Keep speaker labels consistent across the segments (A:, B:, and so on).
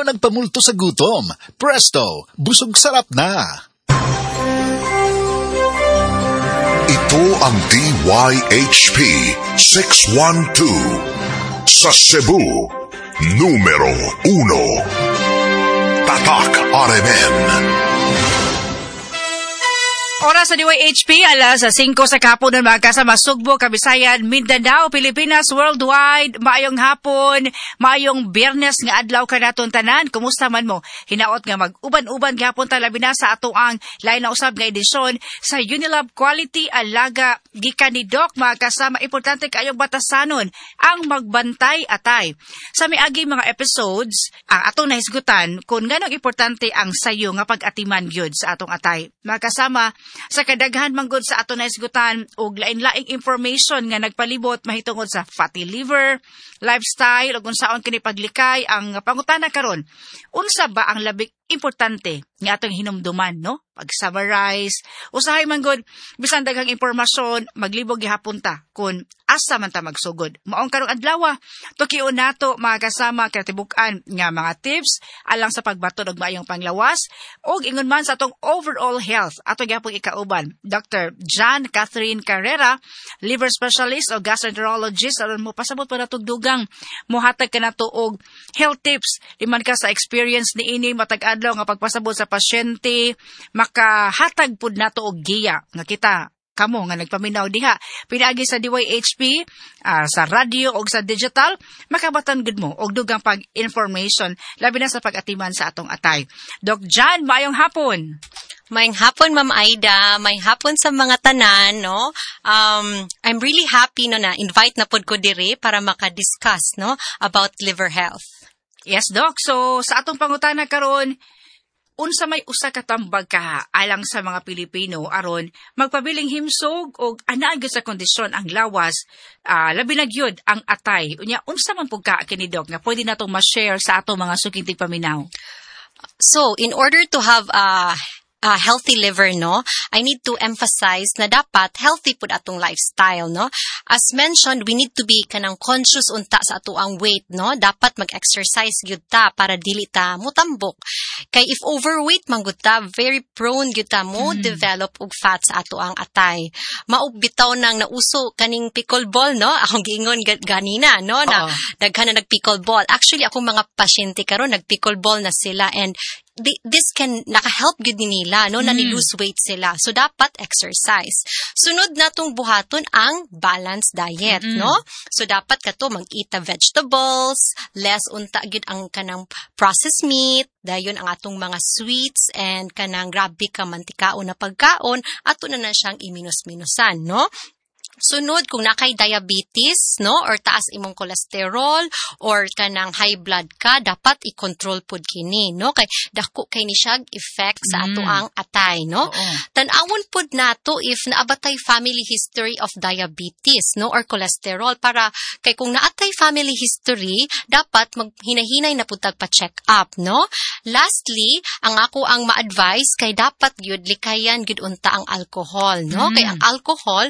A: Sino nagpamulto sa gutom? Presto, busog sarap na!
B: Ito ang DYHP 612 sa Cebu, numero 1. Tatak RMN.
C: Oras sa DYHP, alas 5 sa kapon ng mga kasama Sugbo, Kabisayan, Mindanao, Pilipinas, worldwide. Maayong hapon, maayong Biyernes nga adlaw ka naton tanan. Kumusta man mo? Hinaot nga mag-uban-uban gihapon talabi na sa ato ang lain na usab nga edisyon sa Unilab Quality Alaga gikan ni Doc. Mga kasama, importante kayong batasanon ang magbantay atay. Sa miagi mga episodes, ang atong nahisgutan kung ganong importante ang sayo nga pag-atiman gyud sa atong atay. Mga kasama, sa kadaghan manggod sa ato na isgutan og lain-laing information nga nagpalibot mahitungod sa fatty liver, lifestyle ug unsaon kini paglikay. Ang pangutana karon, unsa ba ang labing importante nga atong hinumduman, no? Pag-summarize, usahay manggod bisan daghang impormasyon, maglibog gihapon ta kun asa man ta magsugod. Maong karong adlaw, tukion nato mga kasama katibuk-an nga mga tips alang sa pagbaton og maayong panglawas ug ingon man sa atong overall health. Ato gyapon ikauban Dr. John Catherine Carrera, liver specialist o gastroenterologist, aron mo pasabot pa natong dugang mohatag kanato og health tips liman ka sa experience niini matag adlaw nga pagpasabot sa pasyente, makahatag pud nato og giya nga kita kamo nga nagpaminaw diha pinaagi sa DYHP, sa radio o sa digital, makabatan gud mo og dugang pag-information labi na sa pag-atiman sa atong atay. Doc John, maayong hapon.
D: Maayong hapon, Ma'am Aida. Maayong hapon sa mga tanan, no? I'm really happy no na invite na pod ko diri para maka-discuss, no, about liver health.
C: Yes, Doc. So sa atong pangutana karon, unsa may usa ka tambag ka alang sa mga Pilipino aron magpabiling himsog og anaa gyud sa kondisyon ang lawas, labi na gyud ang atay. Unya unsa man pud ka kini Doc nga pwede natong ma-share sa atong mga suking tigpaminaw?
D: So, in order to have a healthy liver, no, I need to emphasize na dapat healthy pud atong lifestyle, no. As mentioned, we need to be kanang conscious unta sa ato ang weight, no. Dapat mag-exercise gyud ta para dili ta mutambok. Kay if overweight man gyud ta, very prone gyud ta mo develop og fat sa ato ang atay. Maog bitaw nang nauso kaning pickleball, no. Akong giingon ganina, no, na daghan na nag-pickleball. Actually, akong mga pasyente karon nag-pickleball na sila, and this can naka-help gud nila, no, na ni-lose weight sila. So, dapat exercise. Sunod natong buhaton ang balanced diet, no? So, dapat kato mag-eat vegetables, less unta gud ang kanang processed meat, dayon ang atong mga sweets, and kanang grabe ka mantikaon na pagkaon, ato na siyang iminus-minusan, no? Sunod, kung nakay diabetes, no, or taas imong cholesterol, or kanang high blood ka, dapat i-control pud kini, no, kay dako kay ni siyang effect sa ato ang atay, no. Tan-awon pud nato if naabatay family history of diabetes, no, or cholesterol, para kay kung naatay family history, dapat maghinahinay na pud pa-check up, no. Lastly, ang ako ang ma-advise kay dapat gyud likayan gyud unta ang alcohol, no, kay ang alcohol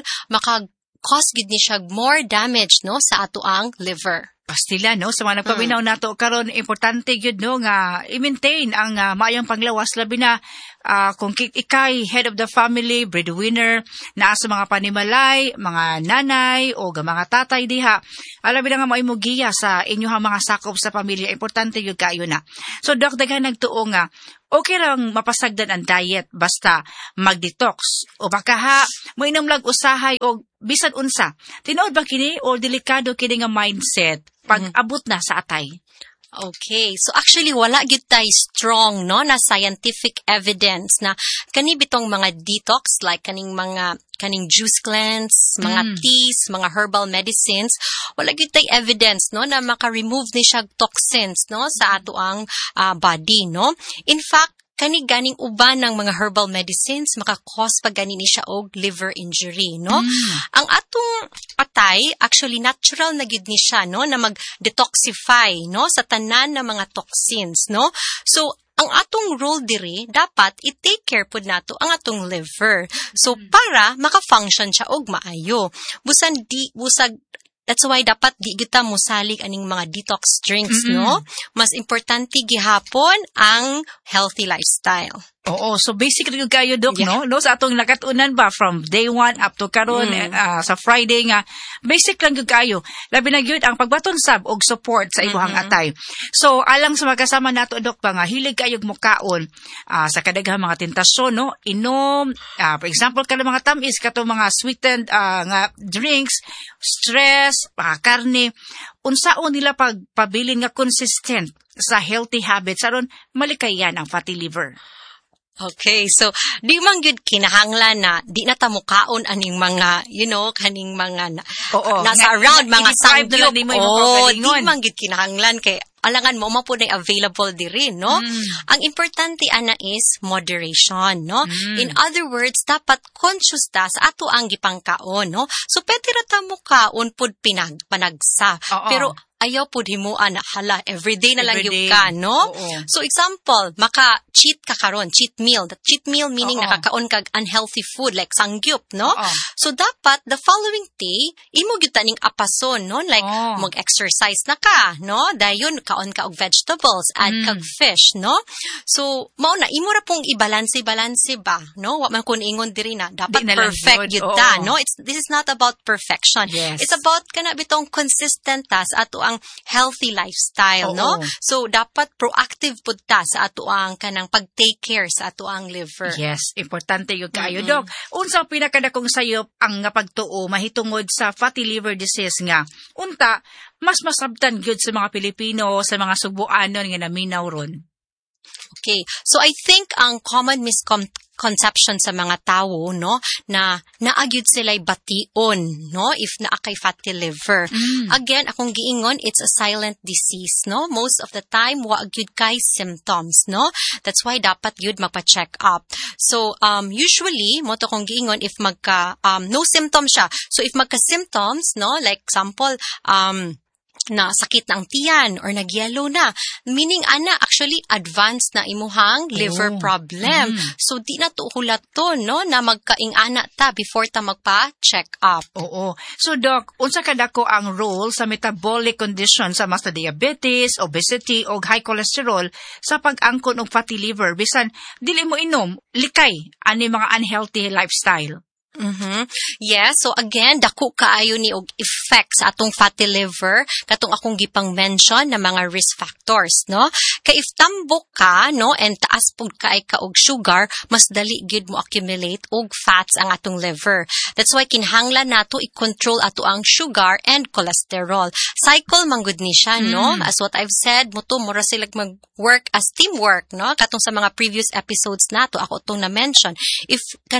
D: cause gid ni siya more damage, no, sa ato ang liver.
C: Pastila, no, sa mga nagpaminaw nato karon, importante gyud, no, nga i-maintain ang maayong panglawas labi na kung ikay head of the family, breadwinner, naa sa mga panimalay, mga nanay o mga tatay diha, labi na nga maayong giya sa inyong mga sakop sa pamilya, importante gyud kayo na. So Doc, daghan nagtuo nga okay lang mapasagdan ang diet basta mag-detox o baka mo inom lag usahay o bisan unsa. Tinuod ba kini o delikado kini nga mindset pag abot na sa atay?
D: Okay. So actually wala gyud tay strong, no, na scientific evidence na kani bitong mga detox like kaning juice cleanse, mga teas, mga herbal medicines, wala gyud tay evidence, no, na maka-remove ni siya toxins, no, sa ato ang body, no. In fact, kani ganing uban ng mga herbal medicines maka-cause pa gani ni siya og liver injury, no. Ang atong atay actually natural na gyud ni siya, no, na mag-detoxify, no, sa tanan ng mga toxins, no. So ang atong role diri dapat i-take care pud nato ang atong liver. So para maka-function siya og maayo. Busag That's why dapat di kita musalig aning mga detox drinks, no? Mas importante gihapon ang healthy lifestyle.
C: Oo, so basically yung kayo, Dok, no? No, sa atong nakatunan ba, from day 1 up to karon sa Friday nga, basic lang yung kayo. Labi na yun, ang pagbaton sab og support sa ibuhang atay. So, alang sa magkasama nato, Dok, ba nga, hilig kayong mukaon sa kadaghang mga tentasyon, no? Inom, for example, kada mga tamis, kato mga sweetened nga drinks, stress, karne, unsaon nila pagpabilin nga consistent sa healthy habits, aron malikayan ang fatty liver.
D: Okay, so di man gyud kinahanglan na di na ta mukaon aning mga kaning mga nasa around mga sangyup. Di man gyud kinahanglan kay alangan mo po na available diri, no? Ang importante ana is moderation, no? In other words, dapat conscious ta sa ato ang gipangkaon, no? So pwede ra ta mukaon pud panagsa. Pero ayaw pud himuan na hala everyday na lang yung ka, no? So example, maka-cheat ka karon, cheat meal. The cheat meal meaning nakakaon kag unhealthy food like sangyup, no? So dapat the following day imo gyud taning apason, no? Like mag-exercise na ka, no? Dayon kaon ka og vegetables, add kag fish, no? So mao na imo ra pong i-balance ba, no? Wa man kun ingon diri na dapat perfect gyud ta, no? This is not about perfection.
C: Yes.
D: It's about kana bitong consistent ta sa ato ang healthy lifestyle, no? So, dapat proactive pud ta sa ato ang kanang pag-take care sa ato ang liver.
C: Yes, importante yung kaayo, Dok. Unsa pinakadakong sayop ang nga pagtuo mahitungod sa fatty liver disease nga? Unta, mas masabtan gyud sa mga Pilipino, sa mga Subuanon nga naminaw ron.
D: Okay. So, I think ang common misconception sa mga tao, no, na naagyud sila'y bation, no, if naa kay fatty liver. Again, akong giingon, it's a silent disease, no? Most of the time, wa gyud kay symptoms, no? That's why dapat gyud magpa-check up. So, usually, mo to kong giingon, if no symptoms siya. So, if magka-symptoms, no, like example, na sakit na ang tiyan or nagyelo na. Meaning, actually, advanced na imuhang liver problem. So, di na to hulaton, no, na magkaing-ana ta before ta magpa-check up.
C: Oo. So, Doc, unsa kadako ang role sa metabolic condition sa mas diabetes, obesity, o high cholesterol sa pag-angkon og fatty liver? Bisan, dili mo inom, likay, ani mga unhealthy lifestyle.
D: Yes, so again, dako kaayo ni og effects sa atong fatty liver katong akong gipang mention na mga risk factors, no? Kay if tambok ka, no, and taas pud kaay ka og sugar, mas dali gyud mo accumulate og fats ang atong liver. That's why kinahanglan nato i-control ato ang sugar and cholesterol. Cycle man gud ni siya, no? As what I've said, mura sila mag-work as teamwork, no? Katong sa mga previous episodes nato ako tong na mention. If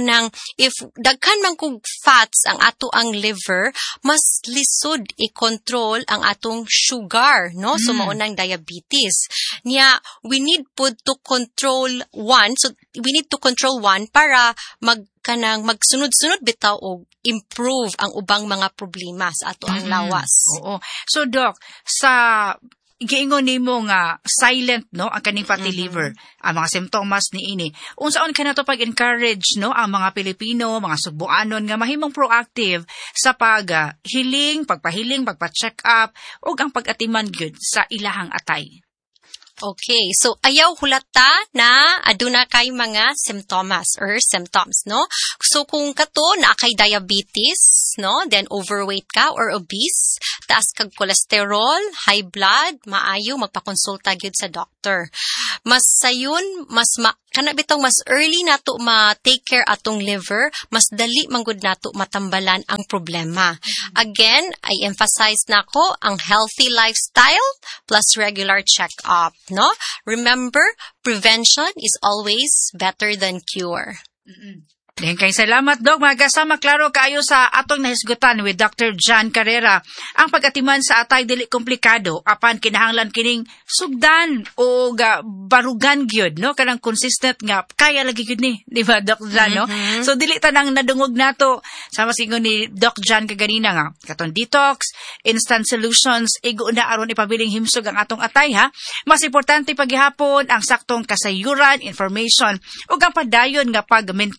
D: daghan man kog fats ang ato ang liver, mas lisod i-control ang atong sugar, no? So maunang diabetes. Nya, we need to control one. So we need to control one para magsunod-sunod bitaw og improve ang ubang mga problema sa ato ang lawas.
C: Oo. So Doc, sa giingon nimo nga silent, no, ang kaning fatty liver, ang mga simptomas niini. Unsaon kanato pag-encourage, no, ang mga Pilipino, mga Subuanon nga mahimong proactive sa pagpahiling, pagpa-check up ug ang pag-atiman gyud sa ilahang atay.
D: Okay, so ayaw hulata na aduna kay mga symptoms, no? So kung kato na kay diabetes, no, then overweight ka or obese, taas kag cholesterol, high blood, maayo magpakonsulta gyud sa doctor. Mas sayon, kana bitong mas early nato ma-take care atong liver, mas dali manggod nato matambalan ang problema. Again, I emphasize nako ang healthy lifestyle plus regular check-up, no? Remember, prevention is always better than cure.
C: Dayon kay salamat, Dok. Mga kasama, klaro kayo sa atong nahisgutan with Dr. John Carrera. Ang pag-atiman sa atay dili komplikado, apan kinahanglan kining sugdan o barugan gyud, no? Kanang consistent nga kaya lagi gyud ni, di ba, Doc John, no? So dili tanang nadungog nato sa masingon ni Doc John kaganina nga katon detox, instant solutions, igo na aron ipabiling himsog ang atong atay, ha? Mas importante paghihapon ang saktong kasayuran, information ug ang padayon nga pag-maintain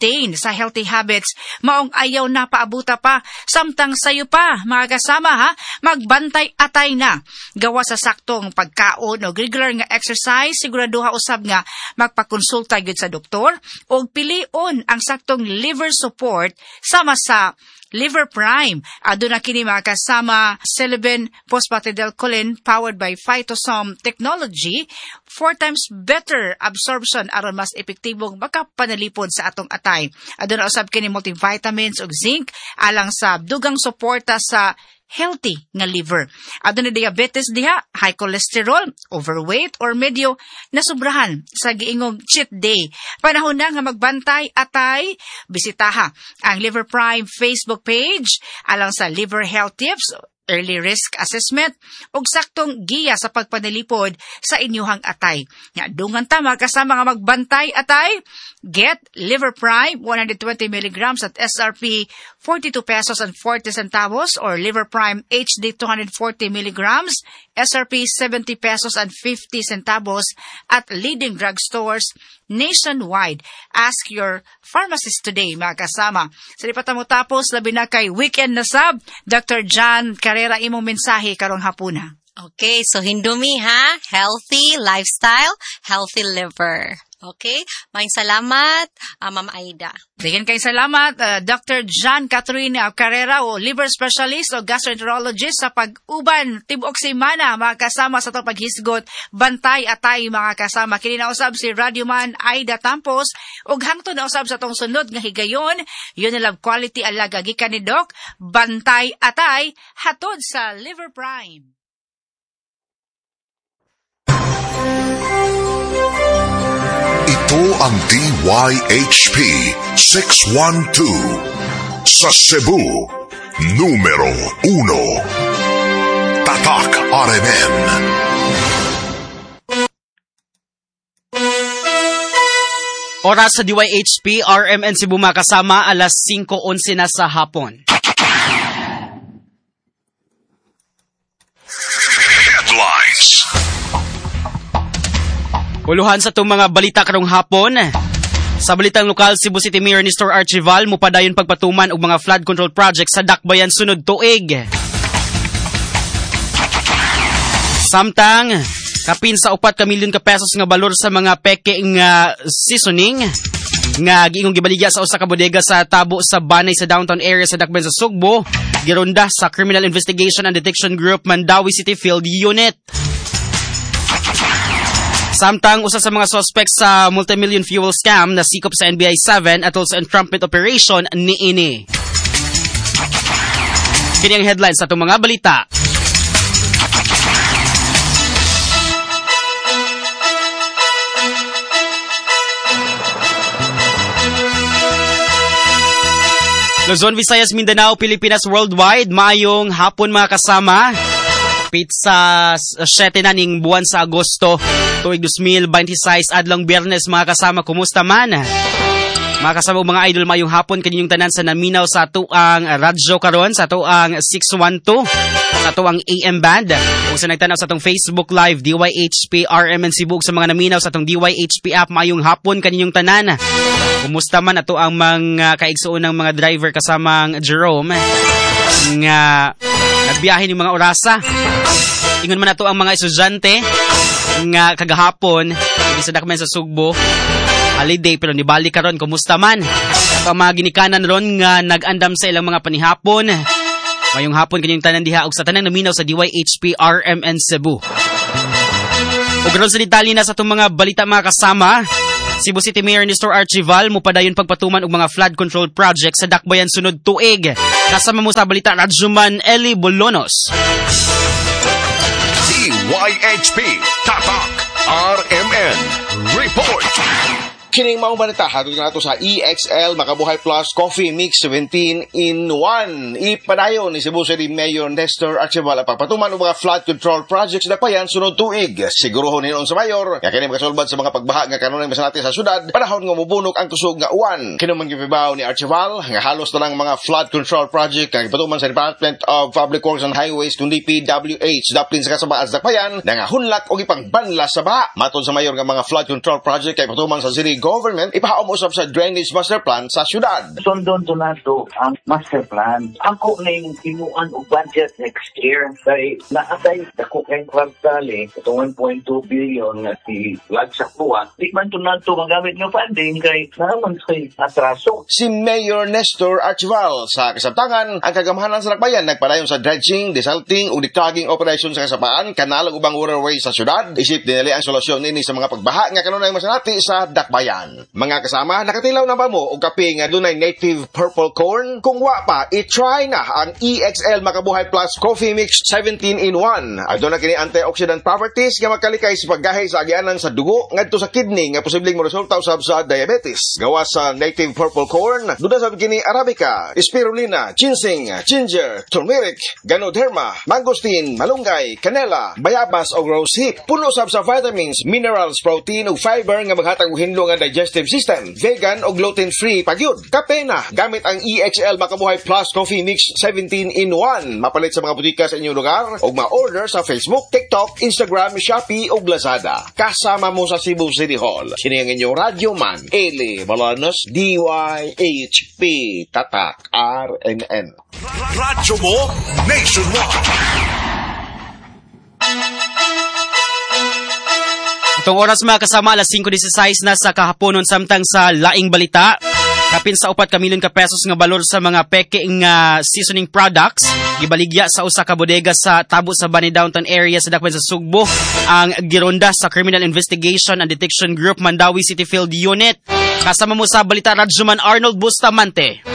C: sa healthy habits, maong ayaw na paabuta pa, samtang sayo pa, mga kasama ha, magbantay-atay na. Gawa sa saktong pagkaon o regular nga exercise, siguraduha usab nga magpakonsulta gyud sa doktor o pilion ang saktong liver support sama sa Liver Prime. Aduna kini mga kasama Celebin Phosphatidylcholine powered by Phytosome Technology, 4 times better absorption aron mas epektibong makapanalipod sa atong atay. Aduna usab kini multivitamins ug zinc alang sa dugang suporta sa healthy nga liver. Aduna diabetes diha, high cholesterol, overweight or medyo nasubrahan sa giingong cheat day. Panahon na nga magbantay atay, bisitaha ang Liver Prime Facebook page alang sa liver health tips, early risk assessment ug saktong giya sa pagpanalipod sa inyuhang atay. Nya dungan ta mga kasama nga magbantay atay, get Liver Prime 120 mg at SRP 42 pesos and 40 centavos or Liver Prime HD 240 mg, SRP 70 pesos and 50 centavos at leading drugstores nationwide. Ask your pharmacist today, mga kasama. Sa di pa tamo tapos, labi na kay weekend na sab, Dr. John Carrera, imong mensahe karong hapuna.
D: Okay, so hindumi ha, healthy lifestyle, healthy liver. Okay, maing salamat, Ma'am Aida.
C: Bigyan kayo salamat, Dr. John Catherine Carrera o liver specialist o gastroenterologist sa pag-uban tibok semana, mga kasama sa itong paghisgot, bantay atay mga kasama. Kini na usab si Radioman Aida Tampos ug hangtod na usab sa itong sunod nga higayon, yun na love quality alaga gikan ni Doc, bantay atay, hatod sa Liver Prime.
B: Ito ang DYHP 612 sa Cebu, numero 1. Tatak RMN.
E: Oras sa DYHP RMN Cebu mga kasama, alas 5:11 na sa hapon.
B: Headlines.
E: Uluhan sa itong mga balita karong hapon. Sa balitang lokal, Cebu City Mayor Nestor Archival mupadayon pagpatuman og mga flood control project sa Dakbayan sunod tuig. Samtang kapin sa 4 ka milyon ka pesos nga balor sa mga peke nga seasoning nga giingong gibaligya sa usa ka bodega sa Tabo sa Banay sa downtown area sa Dakbayan sa Sugbo, gironda sa Criminal Investigation and Detection Group Mandawi City Field Unit. Samtang usa sa mga suspects sa multi-million fuel scam na sikop sa NBI 7 at also entrapment operation niini. Kini ang headlines sa itong mga balita. Luzon, Visayas, Mindanao, Pilipinas, worldwide, maayong hapon mga kasama. Sa 7 na ning buwan sa Agosto, tuig 2026, adlang Biyernes mga kasama, kumusta man? Mga kasama mga idol, mayong hapon kaninyong tanan sa naminaw sa tuang radyo karon, sa tuang 612, sa tuang AM band, kung sa nagtanaw sa tong Facebook Live, DYHP RMN Cebu, sa mga naminaw sa tong DYHP app, mayong hapon kaninyong tanan. Kumusta man ato ang mga kaigsuon ng mga driver kasamang Jerome nga nagbiyahe ng mga orasa. Ingon man nato ang mga estudyante nga kagahapon sa Dakbayan sa Sugbo holiday pero nibalik karon, kumusta man? At ang mga ginikanan ron nga nag-andam sa ilang mga panihapon. Mayong hapon kanyang tanan diha og sa tanang naminaw sa DYHP RMN Cebu. Ug karon sa detalye na sa itong mga balita mga kasama, Cebu City Mayor Nestor Archival mupadayon pagpatuman og mga flood control project sa Dakbayan sunod tuig. Kasama mo sa balita Radyoman Eli Bolonos.
B: DYHP Tatak RMN Report.
F: Kining mga balita, hatod na nato sa EXL Makabuhay Plus Coffee Mix 17 in 1. Ipadayon ni Cebu City Mayor Nestor Archival ang pagpatuman ng mga flood control projects na Dakbayan sunod tuig. Siguruhon ninon sa mayor, nga kini makasulbad sa mga pagbaha nga kanunay masanati sa syudad, panahon nga mubunok ang kusog nga uwan. Kinuman gipibaw ni Archival nga halos na lang mga flood control project nga ipatuman sa Department of Public Works and Highways kung DPWH daplin sa kasabaan sa Dakbayan na nga hunlak o ipangbanla sa baha. Matod sa mayor nga mga flood control project kay patuman sa City government ipahaom usab sa drainage master plan sa syudad.
G: Sundon to nato ang master plan. Ako ning himuan og budget next year kay naatay dako kay kwartal itong 1.2 billion nga si lagsak buwan. Di man to nato magamit ng funding kay naman kay atraso.
F: Si Mayor Nestor Archival sa kasabtangan ang kagamahanan sa Dakbayan nagpadayon sa dredging, desalting ug declogging operation sa kasapaan kanal ug ubang waterway sa syudad. Isip dinali ang solusyon nini sa mga pagbaha nga kanunay masanati sa Dakbayan. Mga kasama, nakatilaw na ba mo og kape nga dunay native purple corn? Kung wa pa, i-try na ang EXL Makabuhay Plus Coffee Mix 17-in-1. Aduna kini antioxidant properties nga makalikay sa paggahay sa agyanan sa dugo ngadto sa kidney nga posibleng moresulta usab sa diabetes. Gawa sa native purple corn, duda sa kini arabica, spirulina, ginseng, ginger, turmeric, ganoderma, mangosteen, malunggay, canela, bayabas o rosehip. Puno usab sa vitamins, minerals, protein ug fiber nga maghatag og hinlo nga digestive system. Vegan o gluten-free pagyud. Kape na gamit ang EXL Makabuhay Plus Coffee Mix 17-in-1. Mapalit sa mga butika sa inyong lugar o ma-order sa Facebook, TikTok, Instagram, Shopee o Lazada. Kasama mo sa Cebu City Hall. Sini ang inyong Radio Man, Eli Balanos, DYHP, Tatak, RMN.
B: Radyo mo nationwide.
E: Itong oras mga kasama, alas 5:16 na sa kahaponon samtang sa laing balita. Kapin sa 4 milyon ka pesos nga balor sa mga peke nga seasoning products. Gibaligya sa usa ka bodega sa Tabo sa Bani Downtown area sa Dakbayan sa Sugbo ang gironda sa Criminal Investigation and Detection Group Mandawi City Field Unit. Kasama mo sa balita Radyoman Arnold Bustamante.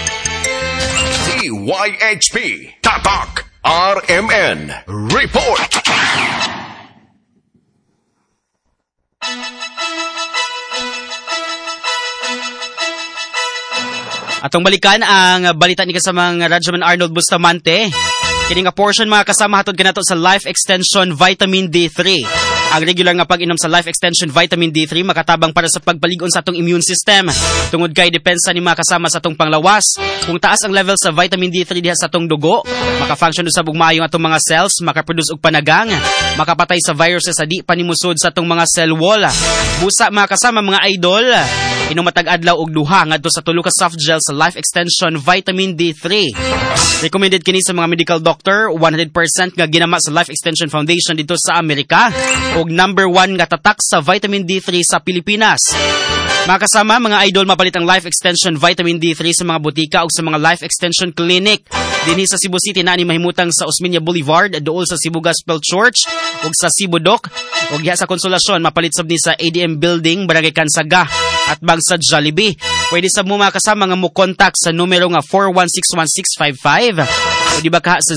B: DYHP Tatak RMN Report.
E: Atong balikan ang balita ni kasamang Radyoman Arnold Bustamante. Kini nga portion mga kasama hatod kanato sa Life Extension Vitamin D3. Ang regular nga pag-inom sa Life Extension Vitamin D3 makatabang para sa pagpalig-on sa atong immune system. Tungod kay depensa ni mga kasama sa atong panglawas. Kung taas ang level sa Vitamin D3 diha sa atong dugo, maka-function usab og maayo atong mga cells, maka-produce og panagang, makapatay sa viruses sa di panimusod sa atong mga cell wall. Busa mga kasama mga idol, inom matag adlaw og duha ngadto sa 3 ka soft gel sa Life Extension Vitamin D3. Recommended kini sa mga medical doctor, 100% nga ginama sa Life Extension Foundation dito sa Amerika ug number 1 nga tatak sa Vitamin D3 sa Pilipinas. Mga kasama, mga idol, mapalit ang Life Extension Vitamin D3 sa mga butika o sa mga Life Extension Clinic. Dinhi sa Cebu City na ni mahimutang sa Osmeña Boulevard, dool sa Cebu Gospel Church ug sa Cebu Doc. Ug diha sa konsolasyon, mapalit sab ni sa ADM Building, Barangay Kansaga at bang sa Jollibee. Pwede sa mo mga kasama nga mo contact sa numero nga 4161655 o di ba ka sa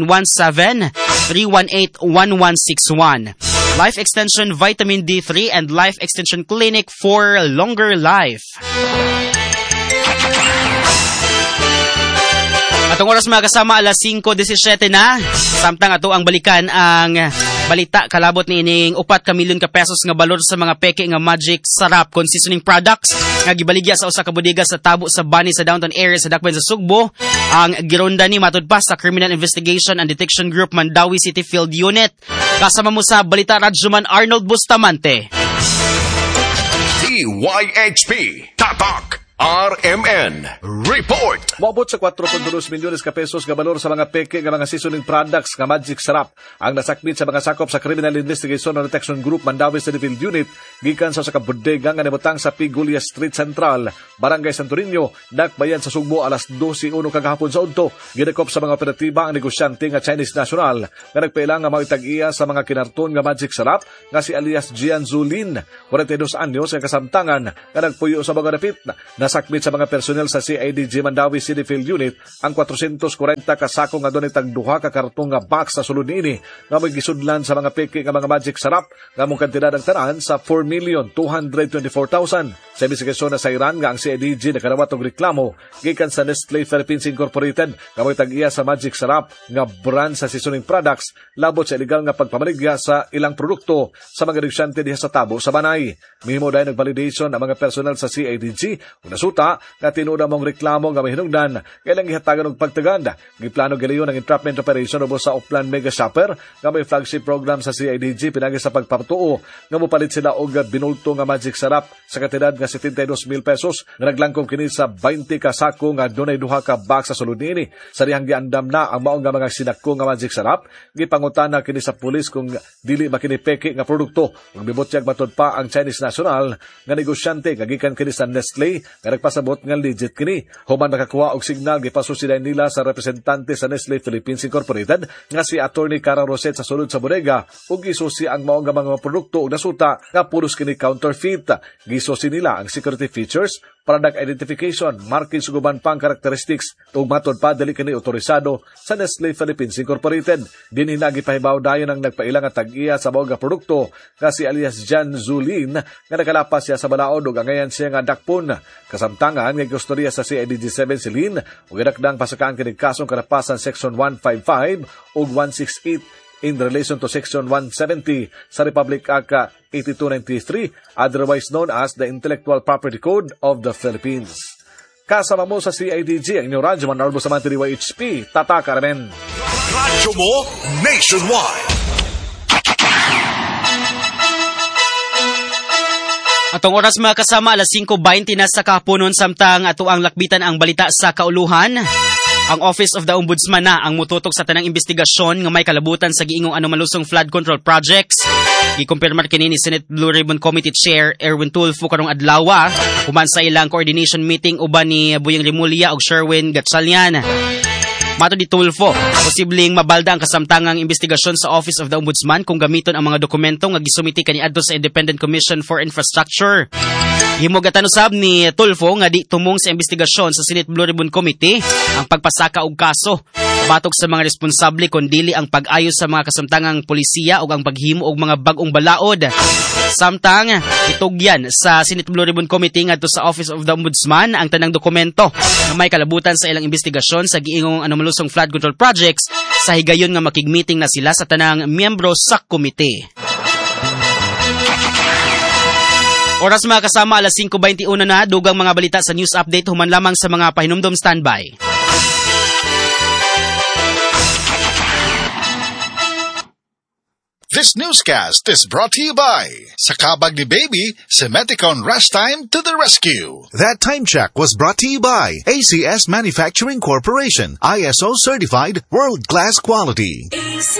E: 0917-318-1161. Life Extension Vitamin D3 and Life Extension Clinic for longer life. Atong oras mga kasama, alas 5:17 na. Samtang ato ang balikan ang balita kalabot ni ining 4 ka milyon ka pesos nga balor sa mga peke nga Magic Sarap con seasoning products nga gibaligya sa usa ka bodega sa Tabo sa Bani sa downtown area sa Dakbayan sa Sugbo. Ang gironda ni matud pa sa Criminal Investigation and Detection Group Mandawi City Field Unit. Kasama mo sa balita Radyoman Arnold Bustamante.
B: DYHP Tatak RMN Report.
H: Moabot sa 4.2 milyones ka pesos nga balor sa mga peke nga mga seasoning products nga Magic Sarap ang nasakmit sa mga sakop sa Criminal Investigation and Detection Group Mandawi City Field Unit gikan sa ka bodega nga nabutang sa Pigulia Street Central, Barangay Santo Niño, Dakbayan sa Sugbo alas 12:01 kagahapon sa udto. Gidakop sa mga operatiba ang negosyante nga Chinese national nga nagpailang nga maitag-iya sa mga kinarton nga Magic Sarap nga si alias Gian Zulin, 42 anyos nga kasamtangan nga nagpuyo sa mga dapit. Nasakmit sa mga personel sa CIDG Mandawi City Field Unit ang 440 ka sako nga doon itag duha ka kartong nga box sa sulod niini nga may gisudlan sa mga peke nga mga Magic Sarap nga mong kantidad ang tanan sa 4,224,000. Sa investigasyon na sa Iran nga ang CIDG nakarawat og reklamo gikan sa Nestle Philippines Incorporated nga may tag-iya sa Magic Sarap nga brand sa seasoning products labot sa illegal nga pagpamaligya sa ilang produkto sa mga negosyante diha sa Tabo sa Banay. Mihimo dahil nag-validation ang mga personel sa CIDG ug Nasuta nga tinuod mong reklamo nga mahinungdan kailang gihatagan og pagtaganda. Giplano giliyon ang entrapment operation ubos sa Upland Mega Shopper nga may flagship program sa CIDG pinagi sa pagpapatuo nga mopalit sila og binulto nga magic sarap sa kantidad nga 72,000 pesos nga naglangkom kini sa 20 ka sako nga dunay duha ka box sa sulod niini. Sa dihang giandam na ang mao nga mga sinako nga magic sarap, gipangutana kini sa pulis kung dili makini peke nga produkto. Ug mibutyag matud pa ang Chinese National nga negosyante nga gikan kini sa Nestle nga nagpasabot nga legit kini. Human nakakuha og signal gipasusiday nila sa representante sa Nestle Philippines Incorporated nga si Attorney Cara Roset sa sulod sa bodega ug gisusi ang mao nga mga produkto ug nasuta nga pulos kini counterfeit. Gisusi nila ang security features, product identification, markings ug uban pang characteristics ug matod pa dili kini otorisado sa Nestle Philippines Incorporated. Dinhi na gipahibaw dayon ang nagpailang nga tag-iya sa mao nga produkto nga si alias Jan Zulin nga nakalapas siya sa balaod ug angayan siya nga dakpon. Kasamtangan nga gustorya sa CIDG-7 si Lin ug idakdang pasakaan kini kasong karapasan Section 155 ug 168 in relation to Section 170 sa Republic Act 8293, otherwise known as the Intellectual Property Code of the Philippines. Kasama mo sa CIDG ang inyong radyo man Arbo sa Manti HP, Tata Carmen.
B: Radyo mo nationwide.
E: Atong oras mga kasama, alas 5:20 na sa kahaponon samtang ato ang lakbitan ang balita sa kauluhan. Ang Office of the Ombudsman na ang mututok sa tanang investigasyon nga may kalabutan sa giingong anomalusong flood control projects. Gikumpirmar kini ni Senate Blue Ribbon Committee Chair Erwin Tulfo karong adlaw human sa ilang coordination meeting uban ni Buyang Rimulya ug Sherwin Gatchalian. Mato di Tulfo, posibleng mabalda ang kasamtangang investigasyon sa Office of the Ombudsman kung gamiton ang mga dokumento nga gisumiti kaniadto sa Independent Commission for Infrastructure. Himog atanusab ni Tulfo nga di tumong sa investigasyon sa Senate Blue Ribbon Committee ang pagpasaka og kaso batok sa mga responsable kundili ang pag-ayos sa mga kasamtangang polisiya ug ang paghimo og mga bag-ong balaod. Samtang itugyan sa Senate Blue Ribbon Committee ngadto sa Office of the Ombudsman ang tanang dokumento nga may kalabutan sa ilang investigasyon sa giingong anomalusong flood control projects sa higayon nga makigmeeting na sila sa tanang miyembro sa komite. Oras mga kasama, alas 5:21 na, dugang mga balita sa news update human lamang sa mga pahinumdom standby.
A: This newscast is brought to you by Sakabag ni Baby, Semeticon Rest Time to the rescue.
I: That time check was brought to you by ACS Manufacturing Corporation, ISO certified, world-class quality.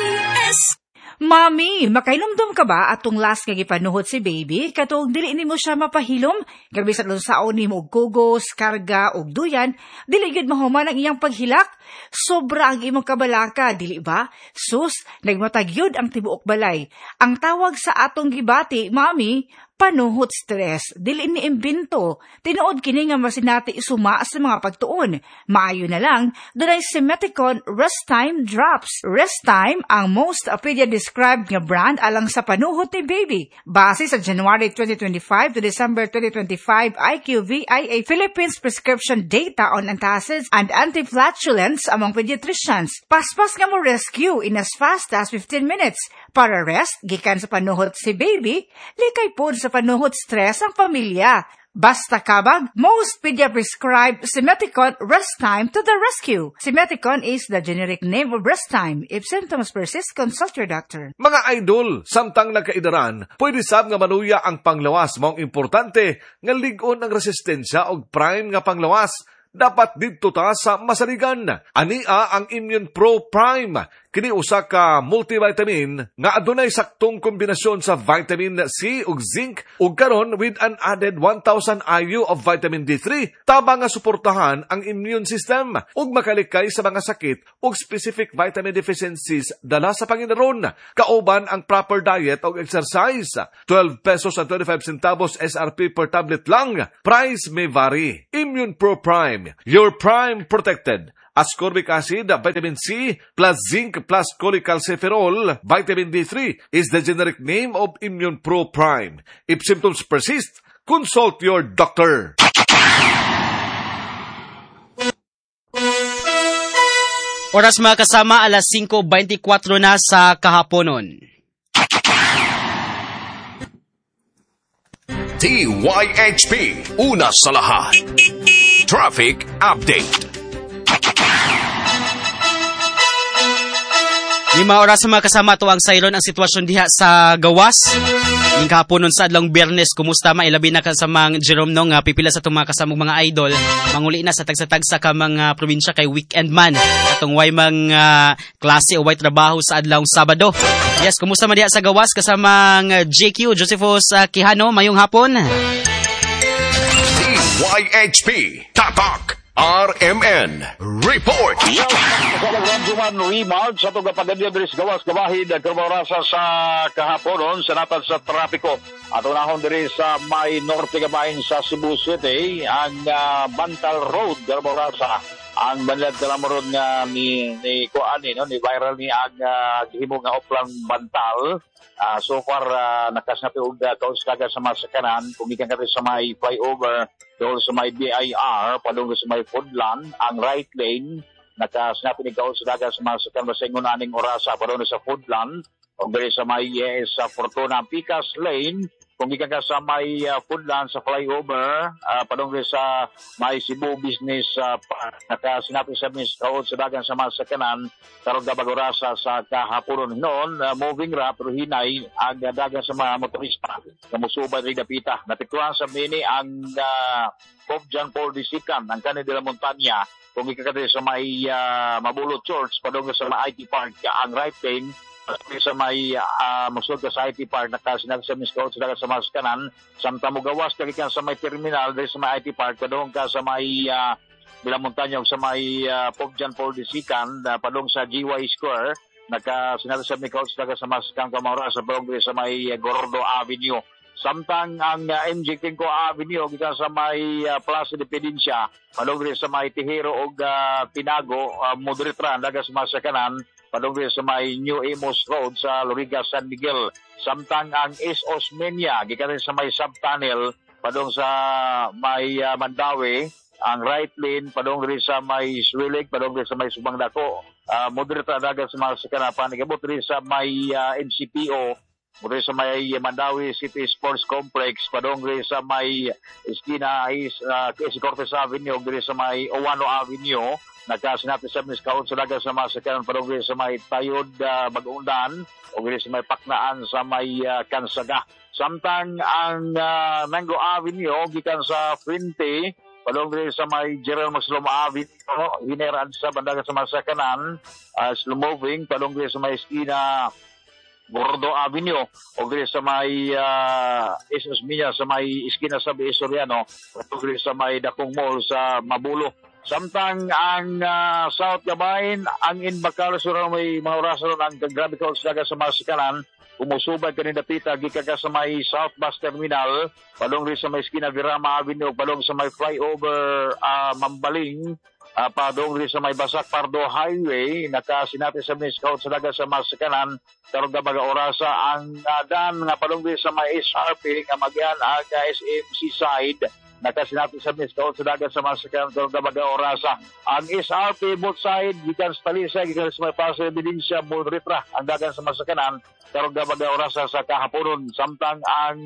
C: ACS. Mami, makainomdom ka ba atong last nga gipanuhot si baby? Katong dili nimo siya mapahilom? Grabe sa saon nimo og kugos, karga og duyan, dili gid mahuman ang iyang paghilak. Sobra ang imong kabalaka, dili ba? Sus, nagmatagyod ang tibuok balay. Ang tawag sa atong gibati, mami, panuhot stress, dili ni imbento. Tinuod kini nga masinati isuma sa mga pagtuon. Maayo na lang, dunay Semeticon Rest Time Drops. Rest Time ang most pedia-described nga brand alang sa panuhot ni baby. Base sa January 2025 to December 2025 IQVIA Philippines prescription data on antacids and anti-flatulence among pediatricians. Paspas nga mo rescue in as fast as 15 minutes. Para rest, gikan sa panuhot si baby, likay po sa panuhot stress ang pamilya. Basta kabag, most pedia-prescribed Semeticon Rest Time to the rescue. Semeticon is the generic name of Rest Time. If symptoms persist, consult your doctor.
H: Mga idol, samtang nagkaidaran, pwede sab nga manuya ang panglawas. Maong importante nga ligon ang resistensya og prime nga panglawas. Dapat dito ta sa masaligan. Ania ang Immune Pro Prime. Kini usa ka multivitamin nga adunay saktong kombinasyon sa vitamin C ug zinc ug karon with an added 1,000 IU of vitamin D3 tabang nga suportahan ang immune system ug makalikay sa mga sakit ug specific vitamin deficiencies dala sa panginaron. Kauban ang proper diet ug exercise. 12 pesos and 25 centavos SRP per tablet lang. Price may vary. Immune Pro Prime, your prime protected. Ascorbic acid, vitamin C, plus zinc, plus cholecalciferol, vitamin D3 is the generic name of Immune Pro Prime. If symptoms persist, consult your doctor.
E: Oras mga kasama, alas 5:24 na sa kahaponon.
B: DYHP, una sa lahat. Traffic Update.
E: 5 oras sa mga kasama to ang sayron ang sitwasyon diha sa gawas. Ning kahaponon sa adlong Biyernes, kumusta mailabi na kasamang Jerome Nong pipila sa itong mga kasamong mga idol. Manguli na sa tagsa-tagsa ka mga probinsya kay weekend man. Atong way mga klase o way trabaho sa adlong Sabado. Yes, kumusta man diha sa gawas kasamang JQ, Josephus Quijano, mayong hapon.
B: DYHP, Tatak, RMN, Report.
J: Yes, kasalang Radyoman Remarch sa itong kapagadya diris gawas kabahid karbarasa sa kahaponon sa natal sa trapiko. At unahon diri sa may norte kabahin sa Cebu City ang Bantal Road karbarasa. Ang banlad kalamoron nga ni Kuani no, ni viral ni ang gihimo nga oplang Bantal. So far nakasnapi og kaustaga sa masakanan kung ikan kami sa may flyover doon sa may BIR padung sa may Foodland ang right lane nakasnapi ni kaustaga sa masakanan masingon aning orasa padung sa Foodland o diri sa may sa Fortuna Picas Lane kung ikan ka sa may Foodland sa flyover padung sa may Cebu Business nakasnapi sa miskaot sa dagan sa masakanan karon gabagorasa sa kahaponon noon moving ra pero hinay ang dagan sa mga motorista kamusubad ri dapita natikwan sa mini ang Pope John Paul Disikan ang kanhi de la Montaña kung ikakadiri sa may Mabulo Church padung sa may IT Park ang right lane sa may musod ka sa IT Park nakasinag sa miskaot sa dagat sa masakanan samtang mugawas kagikan sa may terminal dahil sa may IT Park padung ka sa may de la Montaña sa may Pope John Paul Disikan padung sa GY Square nakasinag sa miskaot sa dagat sa masakanan kamara sa padung sa may Gordo Avenue samtang ang MJ Quinco Avenue gikan sa may Plaza de Pedencia padung sa may Tihero og Pinago moderitra dagat sa masakanan padung sa may New Amos Road sa Loriga San Miguel samtang ang East Osmeña gikan sa may subtunnel padung sa may Mandawi ang right lane padung sa may Swilig padung sa may Subang Dako moderata dagat sa mga sakanapan nagabot sa may NCPO mula sa may Mandawi City Sports Complex padung sa may Esquina Quezon Cortez Avenue diri sa may Owano Avenue nagkasinati sa miskaon sa dagat sa masakanan padung sa may Tayod Bagundan o diri sa may Paknaan sa may Kansaga samtang ang Mango Avenue gikan sa Frente padung sa may General Maxlom Avenue hineran sa bandagan sa masakanan slow moving padung sa may Esquina Gordo Avenue o diri sa may Esos Mia sa may Esquina sa Soriano o diri sa may Dakong Mall sa Mabulo samtang ang South Gabain ang Inbacal sura may mga orasan ang grabe ka sa dagat sa masakanan umusubad kanina pita gikan ka sa may South Bus Terminal padung sa may Esquina Virama Avenue padung sa may flyover Mambaling padung sa may Basak Pardo Highway nakasinati sa miskaut sa dagat sa masakanan karon baga orasa ang daan nga padung sa may SRP nga magyan ang SMC side nakasinati sa miskaut sa dagat sa masakanan karon baga orasa ang SRP both side gikan sa Talisa gikan sa may Paso Evidencia moderitra ang dagan sa masakanan karon baga orasa sa kahaponon samtang ang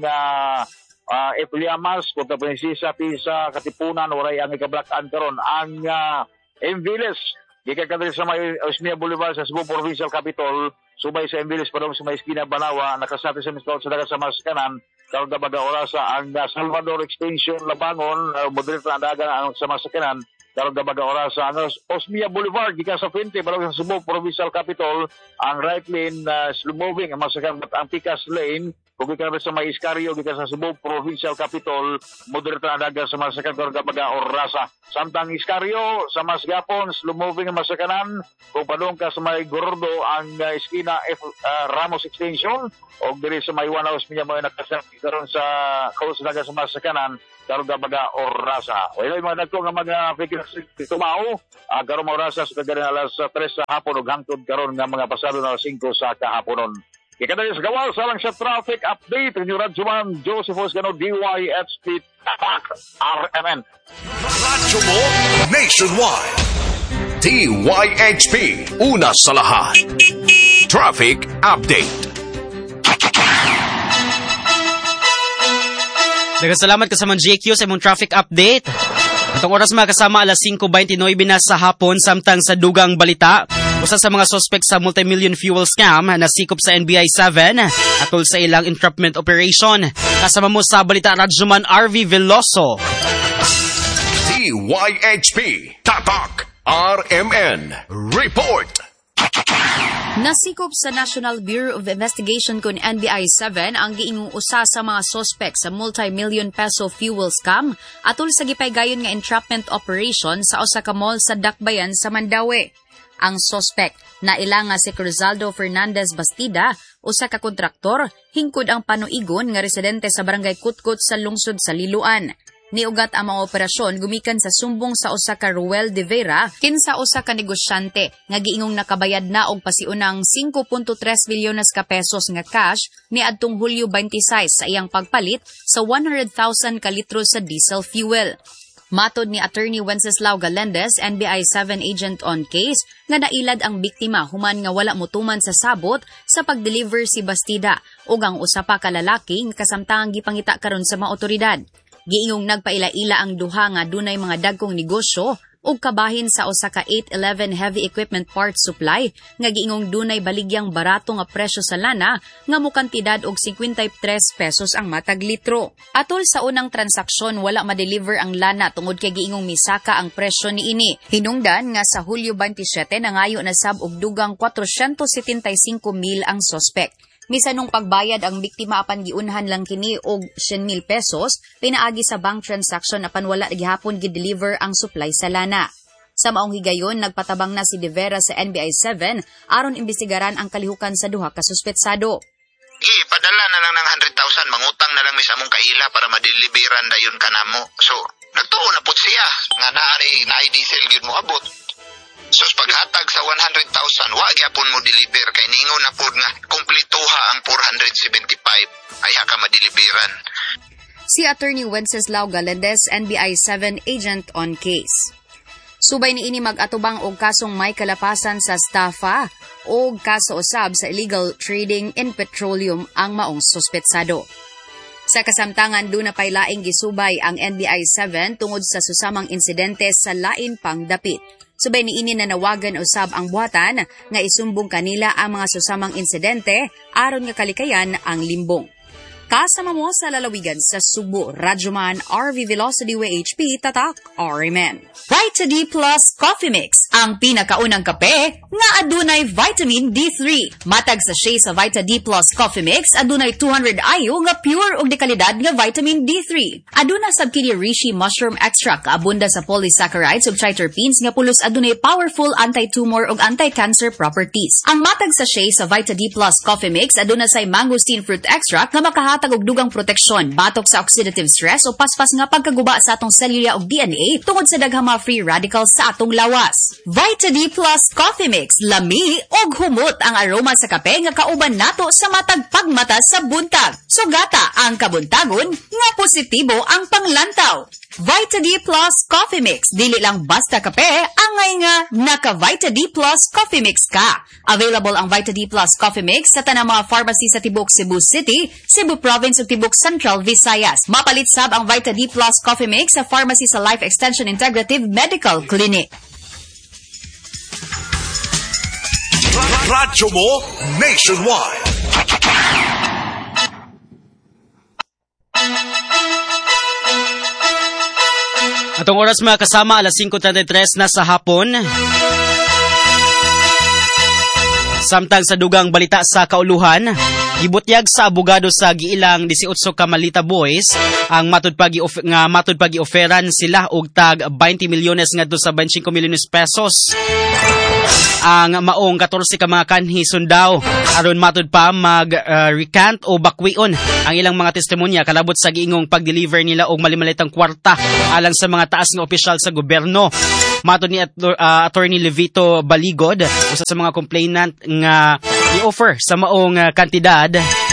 J: Epliamas kung tapinsisa pisa katipunan waray ang ikablakan karon ang Enviles gikan kadiri sa may Osmeña Boulevard sa Cebu Provincial Capitol subay sa Enviles padung sa may Esquina Banawa nakasati sa miskaot sa dagat sa masakanan karon baga orasa ang Salvador Extension Labangon moderita ang dagan ang sa masakanan karon baga orasa ang Osmeña Boulevard gikan sa Fuente padung sa Cebu Provincial Capitol ang right lane slow moving ang masakanan ang Picas Lane kung gikan sa may Iscario gikan sa Cebu Provincial Capitol moderata ang dagan sa masakanan karon baga orasa samtang Iscario sa Masgapon slow moving ang masakanan kung padung ka sa may Gordo ang Esquina Ramos Extension o diri sa may Wanaos Minya mo nakasakit karon sa dagan sa masakanan karon baga orasa o ilay mga dagko nga mga fikir tumao karon orasa sa kagaring alas 3 sa hapon ug hangtod karon nga mga pasado na 5 sa kahaponon. Kikadali sa gawal sa lang sa traffic update ng Radyoman Josephus Gano DYHP Tatak RMN.
B: Radyo mo nationwide. DYHP, una sa lahat. Traffic update.
E: Nagasalamat ka sa mga JQ sa imong traffic update. Itong oras mga kasama, alas 5:29 na sa hapon, samtang sa dugang balita. Usa sa mga suspect sa multi-million fuel scam na sikop sa NBI 7 atol sa ilang entrapment operation. Kasama mo sa balita, Radyoman RV Veloso.
B: DYHP Tatak RMN Report.
C: Nasikop sa National Bureau of Investigation kun NBI 7 ang giingong usa sa mga suspect sa multi-million peso fuel scam atol sa gipaygayon nga entrapment operation sa usa ka mall sa Dakbayan sa Mandaue. Ang suspect na ila nga si Cruzaldo Fernandez Bastida, usa ka kontraktor, hingkod ang panuigon nga residente sa barangay Kutkut sa lungsod sa Liloan. Niugat ang mga operasyon gumikan sa sumbong sa usa ka Ruel de Vera kinsa usa ka negosyante nga giingong nakabayad na og pasiunang 5.3 bilyones ka pesos nga cash niadtong Hulyo 26 sa iyang pagpalit sa 100,000 ka litro sa diesel fuel. Matod ni Attorney Wenceslao Galendez, NBI 7 agent on case, nga nailad ang biktima human nga wala motuman sa sabot sa pag-deliver si Bastida ug ang usa pa ka lalaki nga kasamtangang gipangita karon sa mga otoridad. Giingong nagpaila-ila ang duha nga dunay mga dagkong negosyo ug kabahin sa usa ka 811 heavy equipment parts supply nga giingong dunay baligyang barato nga presyo sa lana nga mokantidad og 53 pesos ang matag litro. Atol sa unang transaksyon wala ma-deliver ang lana tungod kay giingong misaka ang presyo niini. Hinungdan nga sa Hulyo 27 nangayo na sab og dugang 475,000 ang suspect. Misanong pagbayad ang biktima apan giunhan lang kini og 100,000 pesos pinaagi sa bank transaction apan wala gihapon gi-deliver ang supply sa lana. Sa maong higayon nagpatabang na si De Vera sa NBI 7 aron imbestigaran ang kalihukan sa duha ka suspetsado.
K: Ipadala na lang ng 100,000, mangutang na lang mi sa among kaila para madeliveran dayon kanamo. So nagtuo na pud siya nga naay diesel gyud mo abot. So paghatag sa 100,000 wa gyapon mo deliver kay niingon na pud nga kumpletuha ang 475 ay ka madeliveran.
C: Si Attorney Wenceslao Galendez, NBI 7 agent on case. Subay niini mag-atubang og kasong may kalapasan sa estafa o kaso usab sa illegal trading in petroleum ang maong suspetsado. Sa kasamtangan doon na pay laing gisubay ang NBI 7 tungod sa susamang insidente sa lain pang dapit. Subay niini na nawagan usab ang buhatan nga isumbong kanila ang mga susamang insidente aron nga kalikayan ang limbong. Kasama mo sa lalawigan sa Subo, Radyoman RV Velocity WHP Tatak RMN. Vita D Plus Coffee Mix, ang pinakaunang kape nga adunay vitamin D3. Matag sa sachet sa Vita D Plus Coffee Mix adunay 200 IU nga pure ug dekalidad nga vitamin D3. Aduna sab kini reishi mushroom extract abunda sa polysaccharides ug triterpenes nga pulos adunay powerful anti-tumor ug anti-cancer properties. Ang matag sa sachet sa Vita D Plus Coffee Mix aduna say mangosteen fruit extract nga makahatag og dugang proteksyon batok sa oxidative stress o paspas nga pagkaguba sa atong selula ug DNA tungod sa daghang mga free radicals sa atong lawas. Vita D Plus Coffee Mix, lami og humot ang aroma sa kape nga kauban nato sa matag pagmata sa buntag. Sugata ang kabuntagon nga positibo ang panglantaw. Vita D Plus Coffee Mix, dili lang basta kape, angay nga naka Vita D Plus Coffee Mix ka. Available ang Vita D Plus Coffee Mix sa tanang mga pharmacy sa Tibok Cebu City, Cebu Province ug Tibok Central Visayas. Mapalit sab ang Vita D Plus Coffee Mix sa pharmacy sa Life Extension Integrative Medical Clinic.
B: Radyo mo nationwide.
E: Atong oras mga kasama, alas 5:33 na sa hapon. Samtang sa dugang balita sa kauluhan, gibutyag sa abogado sa giilang 18 ka Malita Boys ang matud pagi-oferan sila og tag 20 milyones ngadto sa 25 milyones pesos. Ang maong 14 ka mga kanhi sundaw aron matud pa mag-recant o bakwion ang ilang mga testimonya kalabot sa giingong pag-deliver nila og malimalitang kwarta alang sa mga taas nga opisyal sa gobyerno. Matud ni Attorney Levito Baligod, usa sa mga complainant nga i-offer sa maong kantidad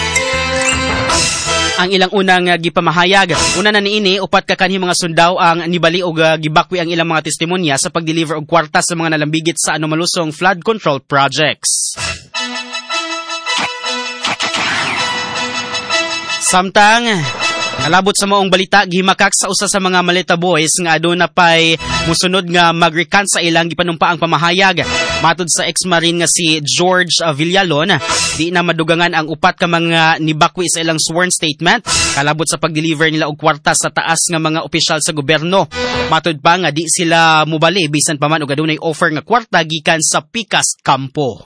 E: ang ilang unang gipamahayag. Una na niini, upat ka kanhi mga sundaw ang nibali og gibakwi ang ilang mga testimonya sa pag-deliver og kwarta sa mga nalambigit sa anomalusong flood control projects. Samtang Kalabot sa maong balita, gihimakak sa usa sa mga Maleta Boys nga aduna pay musunod nga mag-recant sa ilang gipanumpaang pamahayag. Matud sa ex-marine nga si George Villalon, di na madugangan ang upat ka mga nibakwi sa ilang sworn statement kalabot sa pag-deliver nila og kwarta sa taas nga mga opisyal sa gobyerno. Matud pa nga di sila mubali bisan pa man og adunay offer nga kwarta gikan sa pikas kampo.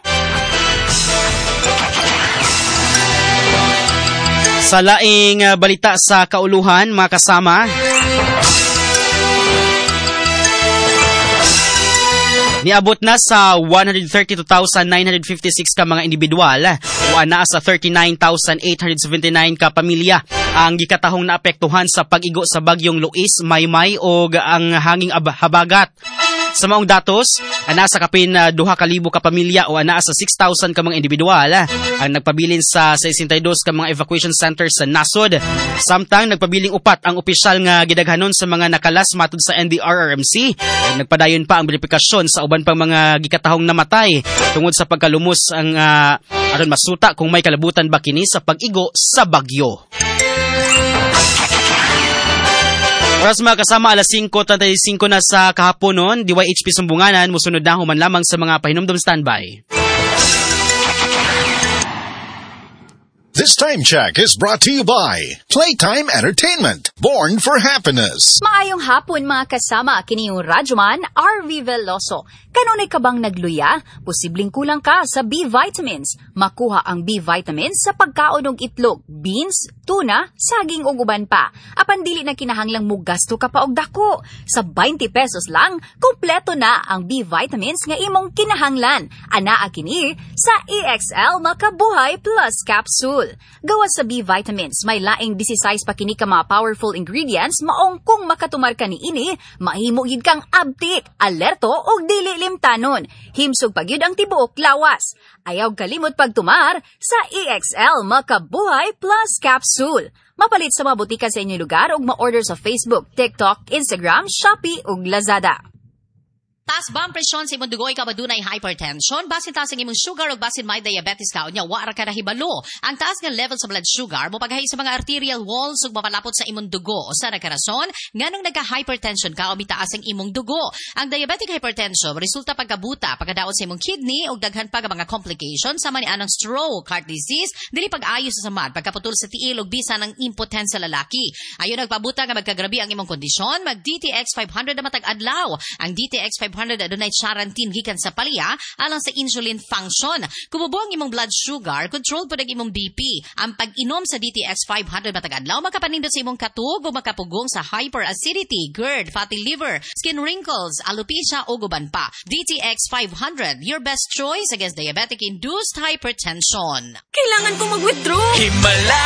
E: Sa laing balita sa kauluhan, mga kasama, niabot na sa 132,956 ka mga individual o anaa sa 39,879 ka pamilya ang gikatahong naapektuhan sa pag-igo sa bagyong Luis, Maymay o ang hanging habagat. Sa maong datos, anaa sa kapin 2,000 ka pamilya o anaa sa 6,000 ka mga individual ang nagpabilin sa 62 ka mga evacuation centers sa nasod. Samtang nagpabiling upat ang opisyal nga gidaghanon sa mga nakalas matud sa NDRRMC. Nagpadayon pa ang verifikasyon sa uban pang mga gikatahong namatay tungod sa pagkalumos ang aron masuta kung may kalabutan ba kini sa pag-igo sa bagyo. Oras mga kasama, alas 5:35 na sa kahapon noon, DYHP Sumbunganan, musunod na human lamang sa mga pahinumdum standby.
A: This time check is brought to you by Playtime Entertainment, born for happiness.
L: Maayong hapon mga kasama, kini yung Radyoman RV Veloso. Kanunay ka bang nagluya? Posibleng kulang ka sa B vitamins. Makuha ang B vitamins sa pagkaon og itlog, beans, tuna, saging ug uban pa. Apan dili na kinahanglang mo gasto ka pa og dako. Sa 20 pesos lang, kompleto na ang B vitamins nga imong kinahanglan. Anaa kini sa EXL Makabuhay Plus Capsule. Gawa sa B vitamins, may laing 16 pa kini ka mga powerful ingredients maong kung makatumar ka niini, mahimo gid kang abtik, alerto og dili limtanon. Himsog pagyud ang tibuok lawas. Ayaw kalimot pagtumar sa EXL Makabuhay Plus Capsule. Mapalit sa mga butika sa inyong lugar ug ma-order sa Facebook, TikTok, Instagram, Shopee ug Lazada.
M: Taas ba ang presyon sa imong dugo ikaw adunay hypertension? Basin taas ang imong sugar o basin may diabetes ka unya wa ra ka nahibalo. Ang taas nga level sa blood sugar mo paghahi sa mga arterial walls ug mapalapot sa imong dugo. Usa ra ka rason nganong nagka-hypertension ka o mitaas ang imong dugo. Ang diabetic hypertension resulta pagkabuta, pagkadaot sa imong kidney ug daghan pa ka mga complications sama ni anang stroke, heart disease, dili pag-ayo sa samad, pagkaputol sa tiil ug bisan ang impotensya sa lalaki. Ayon nagpabuta nga magkagrabi ang imong kondisyon, mag DTX 500 na matag adlaw. Ang DTX 500 adunay charantin gikan sa palya alang sa insulin function. Kumubo ang imong blood sugar, control pud ang imong BP. Ang pag-inom sa DTX 500 matag adlaw makapanindot sa imong katug ug makapugong sa hyperacidity, GERD, fatty liver, skin wrinkles, alopecia ug uban pa. DTX 500, your best choice against diabetic-induced hypertension.
L: Kailangan ko mag-withdraw.
B: Himala,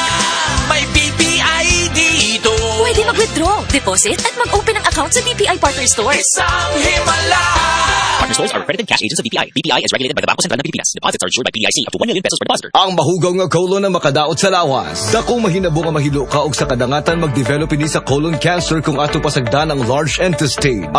B: may BPI dito.
L: Pwede mag-withdraw, deposit at mag-open ng account sa BPI Partner Stores.
B: Isang himala.
N: Partner stores are accredited cash agents of BPI. BPI is regulated by the Bangko Sentral ng Pilipinas. Deposits are insured by PDIC up to 1 million pesos per depositor.
O: Ang mahugaw nga colon na makadaot sa lawas. Dakong mahinabo nga mahilo ka og sa kadangatan mag-develop ini sa colon cancer kung ato pasagdan ang large intestine.